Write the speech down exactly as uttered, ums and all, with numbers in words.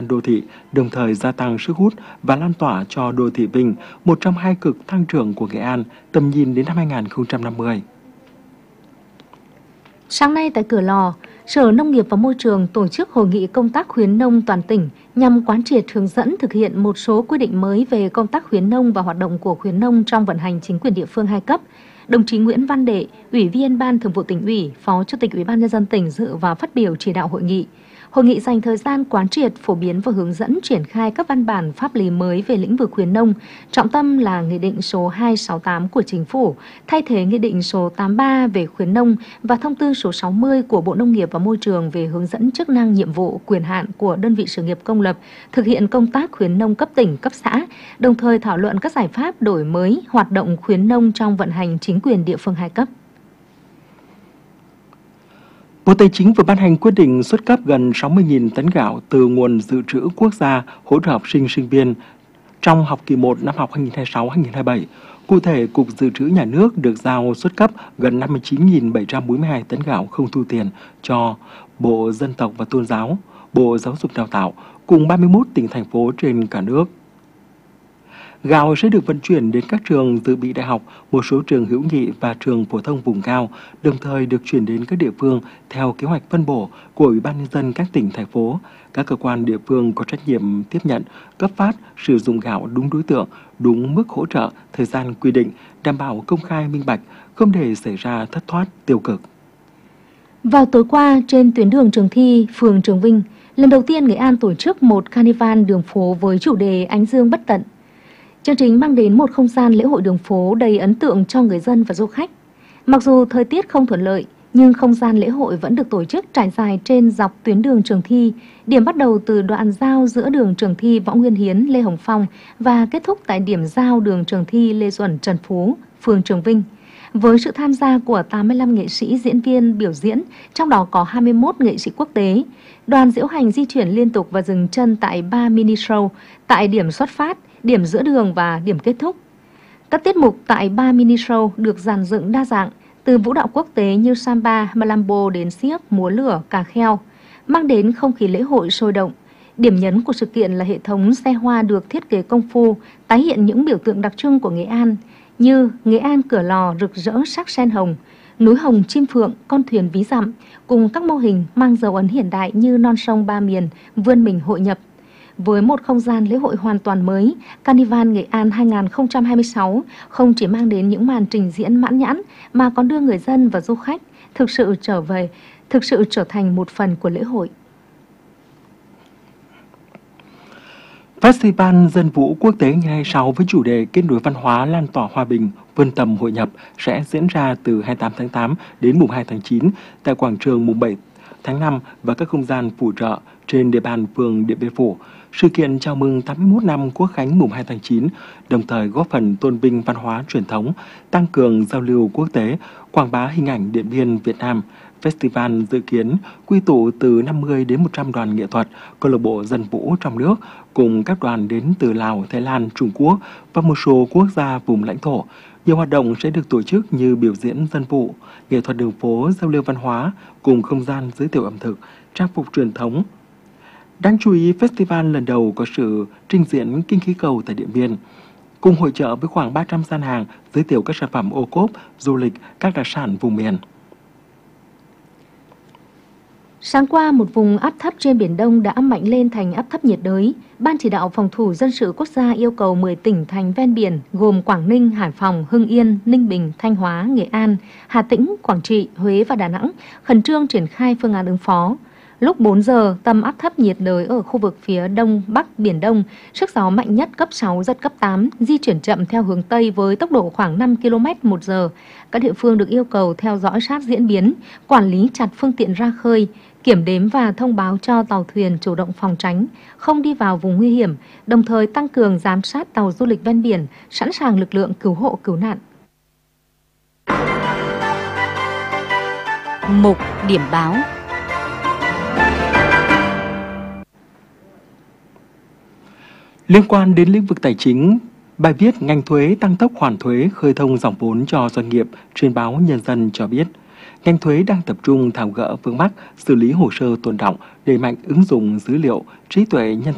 đô thị, đồng thời gia tăng sức hút và lan tỏa cho đô thị Vinh, một trong hai cực tăng trưởng của Nghệ An, tầm nhìn đến năm hai nghìn không trăm năm mươi. Sáng nay tại Cửa Lò, Sở Nông nghiệp và Môi trường tổ chức hội nghị công tác khuyến nông toàn tỉnh nhằm quán triệt hướng dẫn thực hiện một số quy định mới về công tác khuyến nông và hoạt động của khuyến nông trong vận hành chính quyền địa phương hai cấp. Đồng chí Nguyễn Văn Đệ, Ủy viên Ban Thường vụ Tỉnh ủy, Phó Chủ tịch Ủy ban Nhân dân tỉnh dự và phát biểu chỉ đạo hội nghị. Hội nghị dành thời gian quán triệt, phổ biến và hướng dẫn triển khai các văn bản pháp lý mới về lĩnh vực khuyến nông, trọng tâm là Nghị định số hai trăm sáu mươi tám của Chính phủ, thay thế Nghị định số tám mươi ba về khuyến nông và Thông tư số sáu mươi của Bộ Nông nghiệp và Môi trường về hướng dẫn chức năng, nhiệm vụ, quyền hạn của đơn vị sự nghiệp công lập thực hiện công tác khuyến nông cấp tỉnh, cấp xã, đồng thời thảo luận các giải pháp đổi mới hoạt động khuyến nông trong vận hành chính quyền địa phương hai cấp. Bộ Tài chính vừa ban hành quyết định xuất cấp gần sáu mươi nghìn tấn gạo từ nguồn dự trữ quốc gia hỗ trợ học sinh sinh viên trong học kỳ một năm học hai nghìn không trăm hai mươi sáu hai nghìn không trăm hai mươi bảy. Cụ thể, Cục Dự trữ Nhà nước được giao xuất cấp gần năm mươi chín nghìn bảy trăm bốn mươi hai tấn gạo không thu tiền cho Bộ Dân tộc và Tôn giáo, Bộ Giáo dục Đào tạo cùng ba mươi mốt tỉnh thành phố trên cả nước. Gạo sẽ được vận chuyển đến các trường dự bị đại học, một số trường hữu nghị và trường phổ thông vùng cao, đồng thời được chuyển đến các địa phương theo kế hoạch phân bổ của Ủy ban Nhân dân các tỉnh, thành phố. Các cơ quan địa phương có trách nhiệm tiếp nhận, cấp phát, sử dụng gạo đúng đối tượng, đúng mức hỗ trợ, thời gian quy định, đảm bảo công khai minh bạch, không để xảy ra thất thoát, tiêu cực. Vào tối qua, trên tuyến đường Trường Thi, phường Trường Vinh, lần đầu tiên Nghệ An tổ chức một carnival đường phố với chủ đề Ánh Dương Bất Tận. Chương trình mang đến một không gian lễ hội đường phố đầy ấn tượng cho người dân và du khách. Mặc dù thời tiết không thuận lợi, nhưng không gian lễ hội vẫn được tổ chức trải dài trên dọc tuyến đường Trường Thi, điểm bắt đầu từ đoạn giao giữa đường Trường Thi Võ Nguyên Hiến, Lê Hồng Phong và kết thúc tại điểm giao đường Trường Thi Lê Duẩn, Trần Phú, phường Trường Vinh. Với sự tham gia của tám mươi lăm nghệ sĩ diễn viên biểu diễn, trong đó có hai mươi mốt nghệ sĩ quốc tế, đoàn diễu hành di chuyển liên tục và dừng chân tại ba mini show tại điểm xuất phát, điểm giữa đường và điểm kết thúc. Các tiết mục tại ba mini show được dàn dựng đa dạng, từ vũ đạo quốc tế như samba, malambo đến xiếc, múa lửa, cà kheo, mang đến không khí lễ hội sôi động. Điểm nhấn của sự kiện là hệ thống xe hoa được thiết kế công phu, tái hiện những biểu tượng đặc trưng của Nghệ An như Nghệ An Cửa Lò rực rỡ sắc sen hồng, núi hồng chim phượng, con thuyền ví dặm, cùng các mô hình mang dấu ấn hiện đại như non sông ba miền, vươn mình hội nhập. Với một không gian lễ hội hoàn toàn mới, Carnival Nghệ An hai nghìn không trăm hai mươi sáu không chỉ mang đến những màn trình diễn mãn nhãn mà còn đưa người dân và du khách thực sự trở về, thực sự trở thành một phần của lễ hội. Festival Dân vũ Quốc tế hai mươi sáu với chủ đề kết nối văn hóa, lan tỏa hòa bình, vươn tầm hội nhập sẽ diễn ra từ hai mươi tám tháng tám đến mùng hai tháng chín tại quảng trường mùng bảy tháng năm và các không gian phụ trợ trên địa bàn phường Điện Biên Phủ. Sự kiện chào mừng tám mươi mốt năm Quốc khánh mùng hai tháng chín, đồng thời góp phần tôn vinh văn hóa truyền thống, tăng cường giao lưu quốc tế, quảng bá hình ảnh Điện Biên Việt Nam. Festival dự kiến quy tụ từ năm mươi đến một trăm đoàn nghệ thuật, câu lạc bộ dân vũ trong nước cùng các đoàn đến từ Lào, Thái Lan, Trung Quốc và một số quốc gia vùng lãnh thổ. Nhiều hoạt động sẽ được tổ chức như biểu diễn dân vụ, nghệ thuật đường phố, giao lưu văn hóa cùng không gian giới thiệu ẩm thực, trang phục truyền thống. Đáng chú ý, festival lần đầu có sự trình diễn kinh khí cầu tại Điện Biên, cùng hội chợ với khoảng ba trăm gian hàng giới thiệu các sản phẩm ô cốp, du lịch, các đặc sản vùng miền. Sáng qua, một vùng áp thấp trên Biển Đông đã mạnh lên thành áp thấp nhiệt đới. Ban chỉ đạo phòng thủ dân sự quốc gia yêu cầu mười tỉnh thành ven biển gồm Quảng Ninh, Hải Phòng, Hưng Yên, Ninh Bình, Thanh Hóa, Nghệ An, Hà Tĩnh, Quảng Trị, Huế và Đà Nẵng khẩn trương triển khai phương án ứng phó. Lúc bốn giờ, tâm áp thấp nhiệt đới ở khu vực phía đông bắc Biển Đông, sức gió mạnh nhất cấp sáu, giật cấp tám, di chuyển chậm theo hướng Tây với tốc độ khoảng năm ki lô mét một giờ. Các địa phương được yêu cầu theo dõi sát diễn biến, quản lý chặt phương tiện ra khơi, kiểm đếm và thông báo cho tàu thuyền chủ động phòng tránh, không đi vào vùng nguy hiểm, đồng thời tăng cường giám sát tàu du lịch ven biển, sẵn sàng lực lượng cứu hộ cứu nạn. Mục điểm báo. Liên quan đến lĩnh vực tài chính, bài viết ngành thuế tăng tốc hoàn thuế khơi thông dòng vốn cho doanh nghiệp trên báo Nhân dân cho biết, ngành thuế đang tập trung tháo gỡ vướng mắc, xử lý hồ sơ tồn đọng, đẩy mạnh ứng dụng dữ liệu, trí tuệ nhân